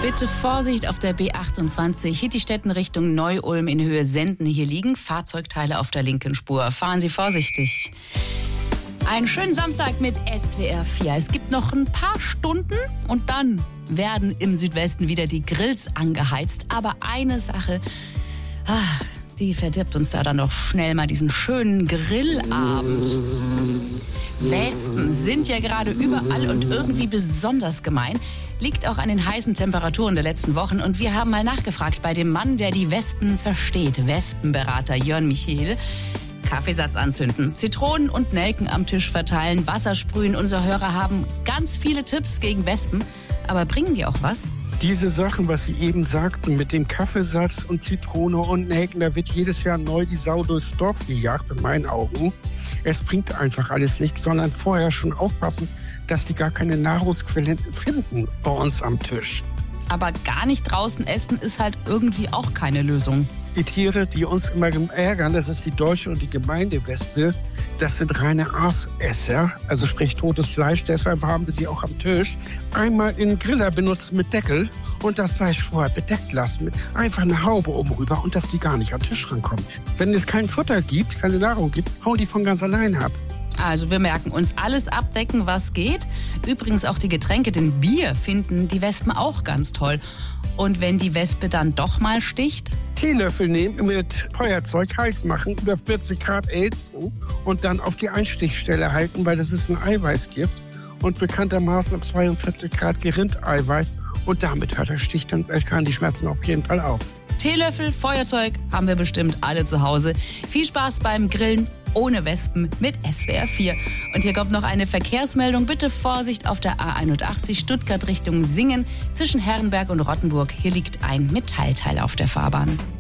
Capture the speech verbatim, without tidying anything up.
Bitte Vorsicht auf der B achtundzwanzig, Hittistetten Richtung Neu-Ulm in Höhe Senden. Hier liegen Fahrzeugteile auf der linken Spur. Fahren Sie vorsichtig. Einen schönen Samstag mit S W R vier. Es gibt noch ein paar Stunden und dann werden im Südwesten wieder die Grills angeheizt. Aber eine Sache, ah, die verdirbt uns da dann doch schnell mal diesen schönen Grillabend. Wespen sind ja gerade überall und irgendwie besonders gemein. Liegt auch an den heißen Temperaturen der letzten Wochen. Und wir haben mal nachgefragt bei dem Mann, der die Wespen versteht, Wespenberater Jörn Michel. Kaffeesatz anzünden, Zitronen und Nelken am Tisch verteilen, Wasser sprühen. Unsere Hörer haben ganz viele Tipps gegen Wespen. Aber bringen die auch was? Diese Sachen, was Sie eben sagten, mit dem Kaffeesatz und Zitrone und Nelken, da wird jedes Jahr neu die Sau durchs Dorf gejagt, in meinen Augen. Es bringt einfach alles nichts, sondern vorher schon aufpassen, dass die gar keine Nahrungsquellen finden bei uns am Tisch. Aber gar nicht draußen essen ist halt irgendwie auch keine Lösung. Die Tiere, die uns immer ärgern, das ist die Deutsche und die Gemeindewespe, das sind reine Aasesser, also sprich totes Fleisch. Deshalb haben wir sie auch am Tisch. Einmal den Griller benutzen mit Deckel und das Fleisch vorher bedeckt lassen. Mit einfach eine Haube oben rüber und dass die gar nicht an den Tisch rankommen. Wenn es kein Futter gibt, keine Nahrung gibt, hauen die von ganz allein ab. Also wir merken uns, alles abdecken, was geht. Übrigens auch die Getränke, denn Bier finden die Wespen auch ganz toll. Und wenn die Wespe dann doch mal sticht? Teelöffel nehmen, mit Feuerzeug heiß machen, über vierzig Grad erhitzen und dann auf die Einstichstelle halten, weil das ist ein Eiweißgift. Und bekanntermaßen ab zweiundvierzig Grad Gerindeiweiß. Und damit hört der Stich, dann kann die Schmerzen auf jeden Fall auf. Teelöffel, Feuerzeug haben wir bestimmt alle zu Hause. Viel Spaß beim Grillen ohne Wespen mit S W R vier. Und hier kommt noch eine Verkehrsmeldung. Bitte Vorsicht auf der A einundachtzig Stuttgart Richtung Singen zwischen Herrenberg und Rottenburg. Hier liegt ein Metallteil auf der Fahrbahn.